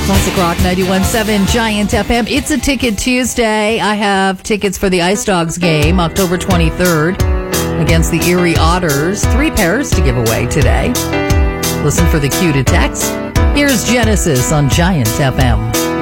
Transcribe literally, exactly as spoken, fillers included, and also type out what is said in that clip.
Classic Rock ninety-one point seven Giant F M. It's a Ticket Tuesday. I have tickets for the Ice Dogs game, October twenty-third, against the Erie Otters. Three pairs to give away today. Listen for the cue to text. Here's Genesis on Giant F M.